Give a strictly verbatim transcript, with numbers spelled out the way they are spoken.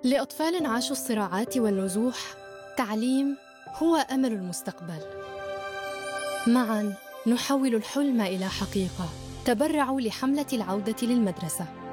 لأطفال عاشوا الصراعات والنزوح، تعليم هو أمل المستقبل. معاً نحول الحلم إلى حقيقة. تبرعوا لحملة العودة للمدرسة.